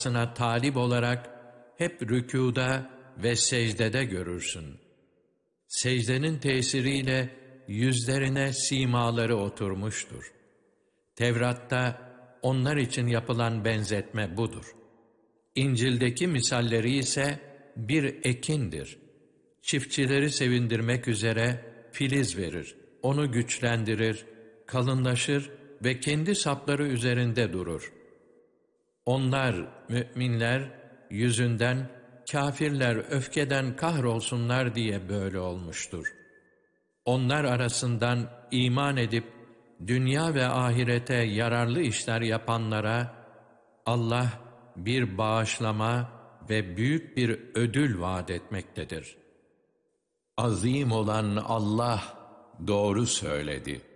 rızasına talip olarak hep rükûda ve secdede görürsün. Secdenin tesiriyle yüzlerine simaları oturmuştur. Tevrat'ta onlar için yapılan benzetme budur. İncil'deki misalleri ise bir ekindir. Çiftçileri sevindirmek üzere filiz verir, onu güçlendirir, kalınlaşır ve kendi sapları üzerinde durur. Onlar, müminler, yüzünden kâfirler öfkeden kahrolsunlar diye böyle olmuştur. Onlar arasından iman edip dünya ve ahirete yararlı işler yapanlara Allah bir bağışlama ve büyük bir ödül vaat etmektedir. Azim olan Allah doğru söyledi.